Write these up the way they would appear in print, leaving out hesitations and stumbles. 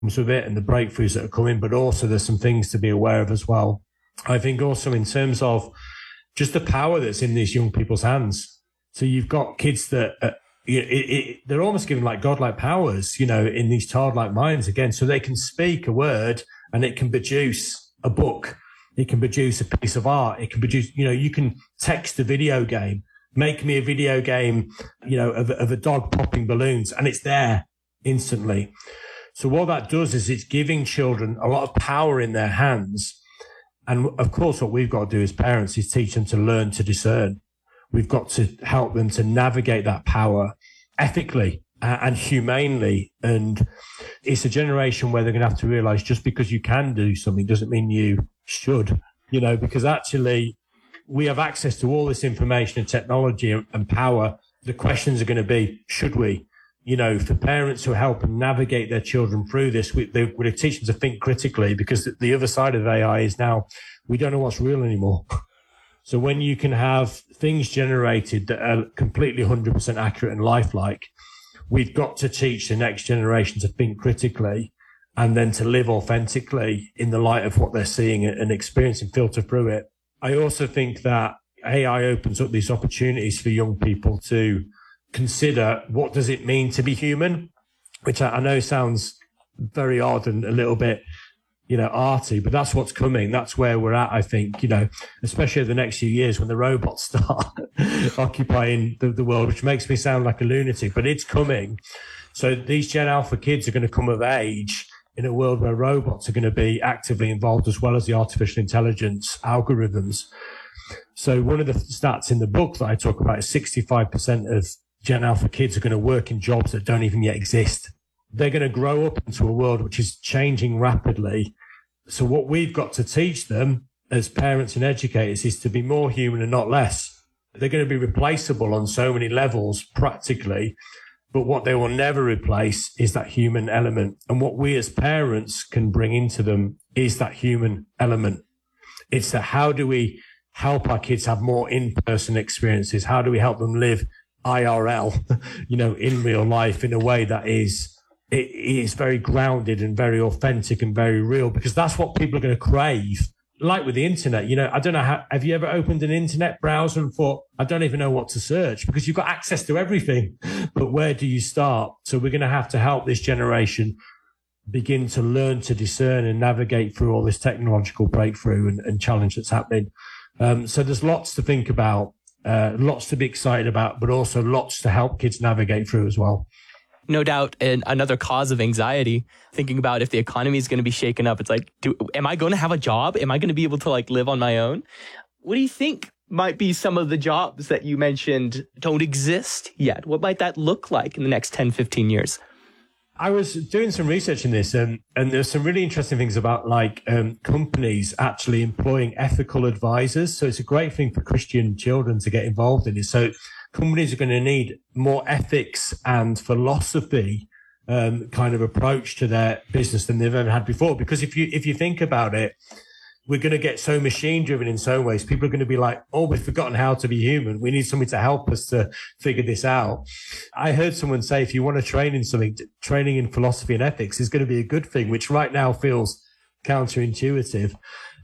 with it and the breakthroughs that are coming, but also there's some things to be aware of as well. I think also in terms of just the power that's in these young people's hands. So you've got kids that they're almost given like godlike powers, in these childlike minds again, so they can speak a word and it can produce a book. It can produce a piece of art. It can produce, you can text a video game, make me a video game, of a dog popping balloons, and it's there instantly. So what that does is it's giving children a lot of power in their hands. And of course, what we've got to do as parents is teach them to learn to discern. We've got to help them to navigate that power ethically and humanely. And it's a generation where they're going to have to realize just because you can do something doesn't mean you should, because actually we have access to all this information and technology and power. The questions are going to be, should we? For parents who help and navigate their children through this, we're teach them to think critically, because the other side of AI is now we don't know what's real anymore. So when you can have things generated that are completely 100% accurate and lifelike, we've got to teach the next generation to think critically and then to live authentically in the light of what they're seeing and experiencing, filter through it. I also think that AI opens up these opportunities for young people to consider what does it mean to be human, which I know sounds very odd and a little bit, arty, but that's what's coming. That's where we're at, I think, especially over the next few years when the robots start occupying the world, which makes me sound like a lunatic, but it's coming. So these Gen Alpha kids are going to come of age in a world where robots are going to be actively involved, as well as the artificial intelligence algorithms. So one of the stats in the book that I talk about is 65% of Gen Alpha kids are going to work in jobs that don't even yet exist. They're going to grow up into a world which is changing rapidly. So what we've got to teach them as parents and educators is to be more human and not less. They're going to be replaceable on so many levels practically, but what they will never replace is that human element. And what we as parents can bring into them is that human element. It's that how do we help our kids have more in-person experiences? How do we help them live IRL, in real life in a way that is very grounded and very authentic and very real, because that's what people are going to crave. Like with the internet, I don't know have you ever opened an internet browser and thought, I don't even know what to search, because you've got access to everything, but where do you start? So we're going to help this generation begin to learn to discern and navigate through all this technological breakthrough and challenge that's happening. So there's lots to think about. Lots to be excited about, but also lots to help kids navigate through as well. No doubt, and another cause of anxiety, thinking about if the economy is going to be shaken up. It's like, am I going to have a job? Am I going to be able to live on my own? What do you think might be some of the jobs that you mentioned don't exist yet? What might that look like in the next 10, 15 years? I was doing some research in this, and there's some really interesting things about companies actually employing ethical advisors. So it's a great thing for Christian children to get involved in it. So companies are going to need more ethics and philosophy kind of approach to their business than they've ever had before. Because if you think about it, we're going to get so machine driven in so ways. People are going to be like, oh, we've forgotten how to be human. We need something to help us to figure this out. I heard someone say, if you want to train in something, training in philosophy and ethics is going to be a good thing, which right now feels counterintuitive.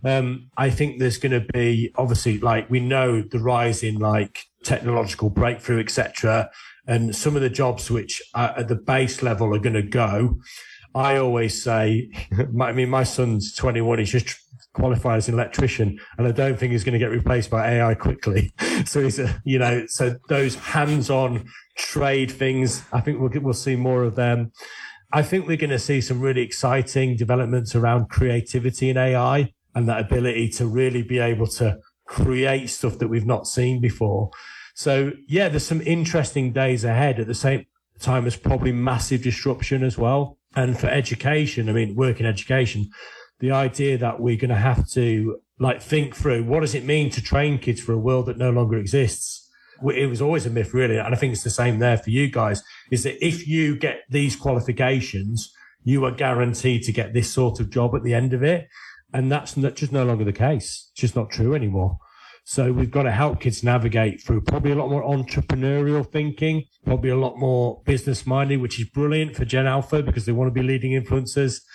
I think there's going to be, obviously, we know the rise in technological breakthrough, etc. And some of the jobs which are at the base level are going to go. I always say, my son's 21. He's just qualified as an electrician, and I don't think he's going to get replaced by AI quickly. So he's, so those hands-on trade things, I think we'll see more of them. I think we're going to see some really exciting developments around creativity in AI and that ability to really be able to create stuff that we've not seen before. So yeah, there's some interesting days ahead. At the same time, there's probably massive disruption as well. And for education, work in education, the idea that we're going to have to think through what does it mean to train kids for a world that no longer exists. It was always a myth, really. And I think it's the same there for you guys, is that if you get these qualifications, you are guaranteed to get this sort of job at the end of it. And that's just no longer the case. It's just not true anymore. So we've got to help kids navigate through probably a lot more entrepreneurial thinking, probably a lot more business minded, which is brilliant for Gen Alpha because they want to be leading influencers.